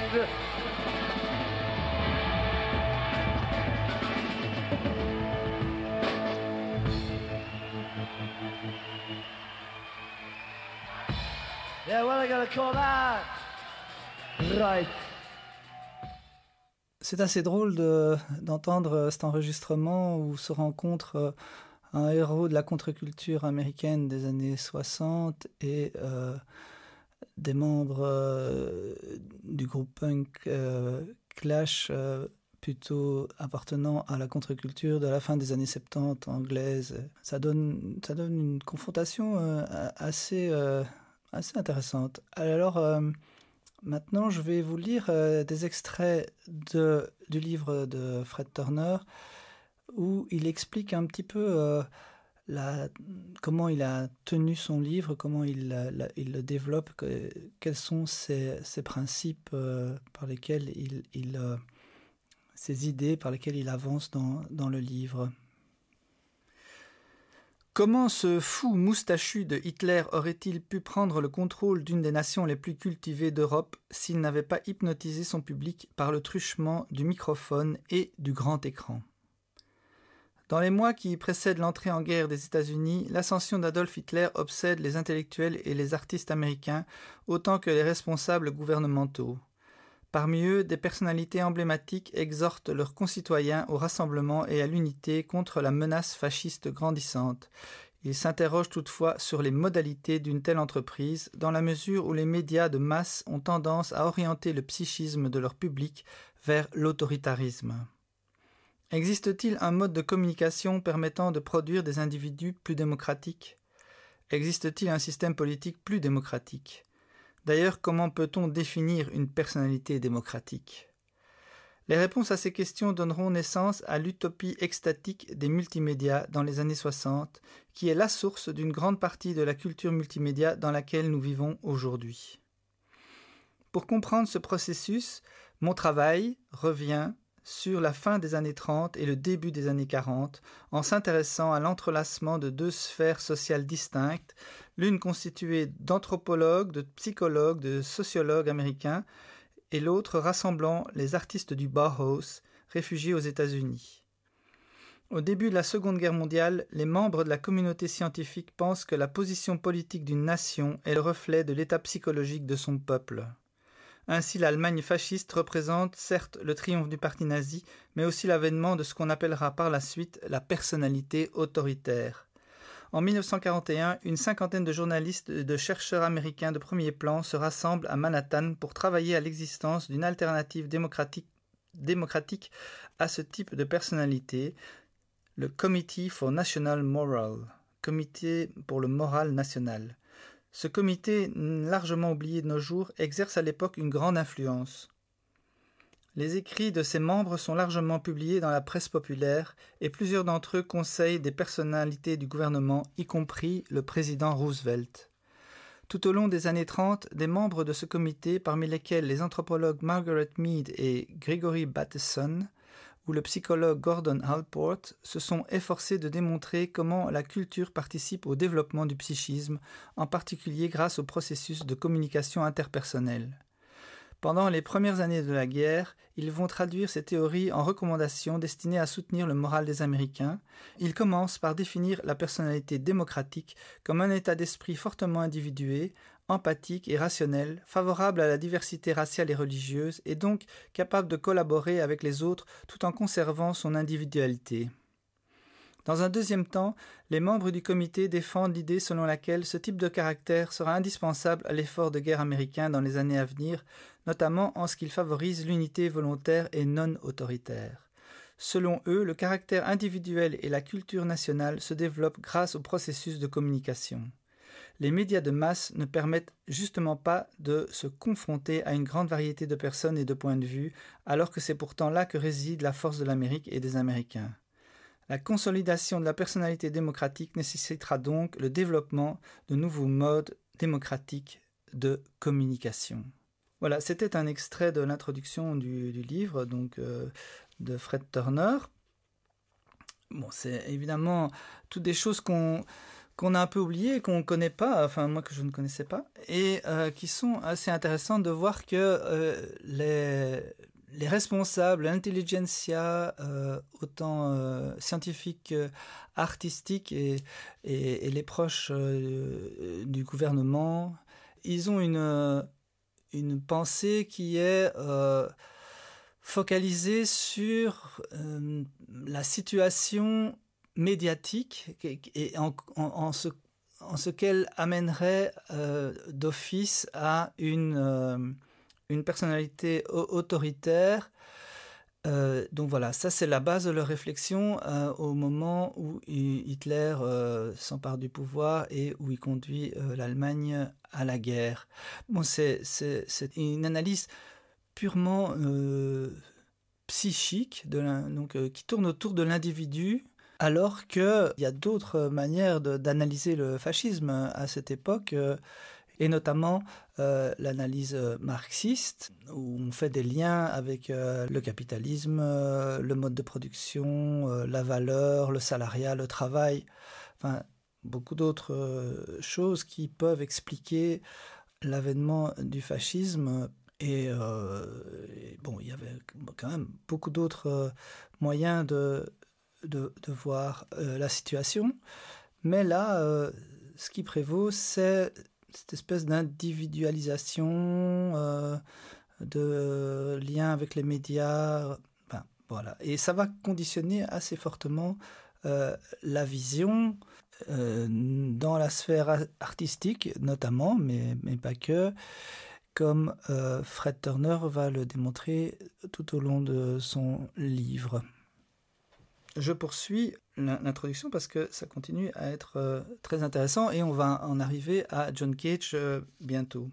Yeah, what am I gonna call that? Right. C'est assez drôle d'entendre cet enregistrement où se rencontre un héros de la contre-culture américaine des années 60 et des membres du groupe punk Clash, plutôt appartenant à la contre-culture de la fin des années 70 anglaise. Ça donne une confrontation assez intéressante. Alors, maintenant, je vais vous lire des extraits du livre de Fred Turner où il explique un petit peu comment il a tenu son livre, comment il le développe, quels sont ses principes par lesquels ses idées par lesquelles il avance dans le livre. Comment ce fou moustachu de Hitler aurait-il pu prendre le contrôle d'une des nations les plus cultivées d'Europe s'il n'avait pas hypnotisé son public par le truchement du microphone et du grand écran ? Dans les mois qui précèdent l'entrée en guerre des États-Unis, l'ascension d'Adolf Hitler obsède les intellectuels et les artistes américains autant que les responsables gouvernementaux. Parmi eux, des personnalités emblématiques exhortent leurs concitoyens au rassemblement et à l'unité contre la menace fasciste grandissante. Ils s'interrogent toutefois sur les modalités d'une telle entreprise, dans la mesure où les médias de masse ont tendance à orienter le psychisme de leur public vers l'autoritarisme. Existe-t-il un mode de communication permettant de produire des individus plus démocratiques ? Existe-t-il un système politique plus démocratique ? D'ailleurs, comment peut-on définir une personnalité démocratique ? Les réponses à ces questions donneront naissance à l'utopie extatique des multimédias dans les années 60, qui est la source d'une grande partie de la culture multimédia dans laquelle nous vivons aujourd'hui. Pour comprendre ce processus, mon travail revient sur la fin des années 30 et le début des années 40, en s'intéressant à l'entrelacement de deux sphères sociales distinctes, l'une constituée d'anthropologues, de psychologues, de sociologues américains, et l'autre rassemblant les artistes du Bauhaus, réfugiés aux États-Unis. Au début de la Seconde Guerre mondiale, les membres de la communauté scientifique pensent que la position politique d'une nation est le reflet de l'état psychologique de son peuple. Ainsi, l'Allemagne fasciste représente certes le triomphe du parti nazi, mais aussi l'avènement de ce qu'on appellera par la suite la personnalité autoritaire. En 1941, une cinquantaine de journalistes et de chercheurs américains de premier plan se rassemblent à Manhattan pour travailler à l'existence d'une alternative démocratique à ce type de personnalité, le Committee for National Moral, Comité pour le moral national. Ce comité, largement oublié de nos jours, exerce à l'époque une grande influence. Les écrits de ses membres sont largement publiés dans la presse populaire et plusieurs d'entre eux conseillent des personnalités du gouvernement, y compris le président Roosevelt. Tout au long des années 30, des membres de ce comité, parmi lesquels les anthropologues Margaret Mead et Gregory Bateson, ou le psychologue Gordon Allport, se sont efforcés de démontrer comment la culture participe au développement du psychisme, en particulier grâce au processus de communication interpersonnelle. Pendant les premières années de la guerre, ils vont traduire ces théories en recommandations destinées à soutenir le moral des Américains. Ils commencent par définir la personnalité démocratique comme un état d'esprit fortement individué, empathique et rationnel, favorable à la diversité raciale et religieuse, et donc capable de collaborer avec les autres tout en conservant son individualité. Dans un deuxième temps, les membres du comité défendent l'idée selon laquelle ce type de caractère sera indispensable à l'effort de guerre américain dans les années à venir, notamment en ce qu'il favorise l'unité volontaire et non autoritaire. Selon eux, le caractère individuel et la culture nationale se développent grâce au processus de communication. Les médias de masse ne permettent justement pas de se confronter à une grande variété de personnes et de points de vue, alors que c'est pourtant là que réside la force de l'Amérique et des Américains. La consolidation de la personnalité démocratique nécessitera donc le développement de nouveaux modes démocratiques de communication. Voilà, c'était un extrait de l'introduction du livre donc, de Fred Turner. Bon, c'est évidemment toutes des choses qu'on qu'on a un peu oubliées, qu'on ne connaît pas, enfin moi que je ne connaissais pas, et qui sont assez intéressantes de voir que les responsables, l'intelligentsia, autant scientifique, artistique et les proches du gouvernement, ils ont une pensée qui est focalisée sur la situation médiatique et en ce qu'elle amènerait d'office à une personnalité autoritaire. Donc voilà, ça c'est la base de leur réflexion au moment où Hitler s'empare du pouvoir et où il conduit l'Allemagne à la guerre. Bon, c'est une analyse purement psychique qui tourne autour de l'individu, alors qu'il y a d'autres manières d'analyser le fascisme à cette époque, et notamment l'analyse marxiste, où on fait des liens avec le capitalisme, le mode de production, la valeur, le salariat, le travail, enfin beaucoup d'autres choses qui peuvent expliquer l'avènement du fascisme. Et bon, il y avait quand même beaucoup d'autres moyens de voir la situation. Mais là, ce qui prévaut, c'est cette espèce d'individualisation, de lien avec les médias. Enfin, voilà. Et ça va conditionner assez fortement la vision dans la sphère artistique, notamment, mais pas que, comme Fred Turner va le démontrer tout au long de son livre. Je poursuis l'introduction parce que ça continue à être très intéressant et on va en arriver à John Cage bientôt.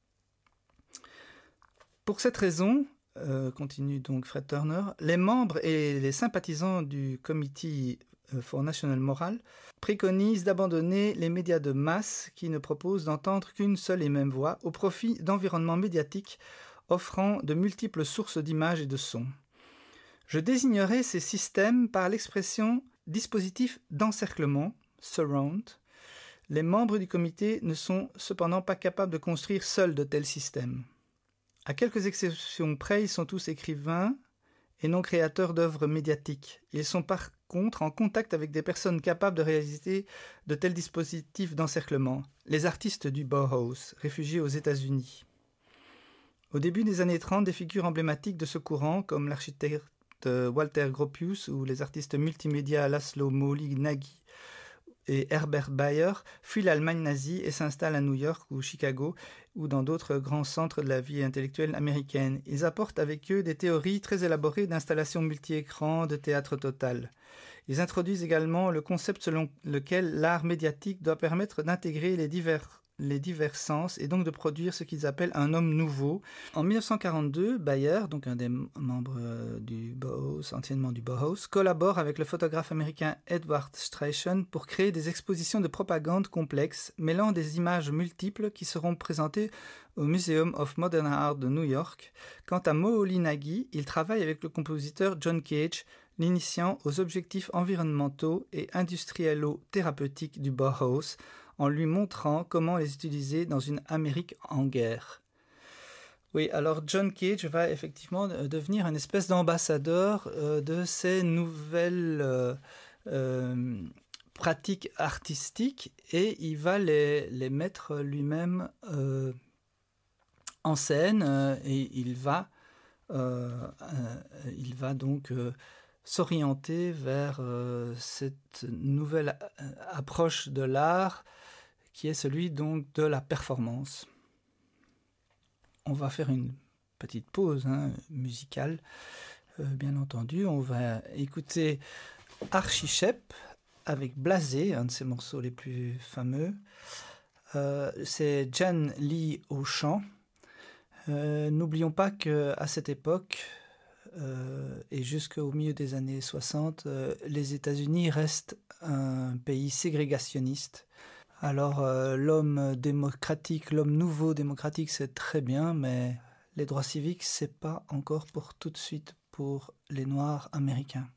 Pour cette raison, continue donc Fred Turner, les membres et les sympathisants du Committee for National Moral préconisent d'abandonner les médias de masse qui ne proposent d'entendre qu'une seule et même voix au profit d'environnements médiatiques offrant de multiples sources d'images et de sons. Je désignerai ces systèmes par l'expression dispositif d'encerclement, surround. Les membres du comité ne sont cependant pas capables de construire seuls de tels systèmes. À quelques exceptions près, ils sont tous écrivains et non créateurs d'œuvres médiatiques. Ils sont par contre en contact avec des personnes capables de réaliser de tels dispositifs d'encerclement, les artistes du Bauhaus, réfugiés aux États-Unis. Au début des années 30, des figures emblématiques de ce courant, comme l'architecte Walter Gropius ou les artistes multimédia Laszlo Moholy-Nagy et Herbert Bayer fuient l'Allemagne nazie et s'installent à New York ou Chicago ou dans d'autres grands centres de la vie intellectuelle américaine. Ils apportent avec eux des théories très élaborées d'installation multi-écran, de théâtre total. Ils introduisent également le concept selon lequel l'art médiatique doit permettre d'intégrer les divers sens et donc de produire ce qu'ils appellent un homme nouveau. En 1942, Bayer, donc un des membres du Bauhaus, anciennement du Bauhaus, collabore avec le photographe américain Edward Streichen pour créer des expositions de propagande complexes, mêlant des images multiples qui seront présentées au Museum of Modern Art de New York. Quant à Moholy-Nagy, il travaille avec le compositeur John Cage, l'initiant aux objectifs environnementaux et industriello-thérapeutiques du Bauhaus, en lui montrant comment les utiliser dans une Amérique en guerre. Oui, alors John Cage va effectivement devenir une espèce d'ambassadeur de ces nouvelles pratiques artistiques et il va les mettre lui-même en scène et il va donc s'orienter vers cette nouvelle approche de l'art qui est celui donc de la performance. On va faire une petite pause musicale, bien entendu. On va écouter Archie Shepp avec Blasé, un de ses morceaux les plus fameux. C'est Jan Lee au chant. N'oublions pas qu'à cette époque, et jusqu'au milieu des années 60, les États-Unis restent un pays ségrégationniste. Alors l'homme démocratique, l'homme nouveau démocratique, c'est très bien, mais les droits civiques, c'est pas encore pour tout de suite pour les Noirs américains.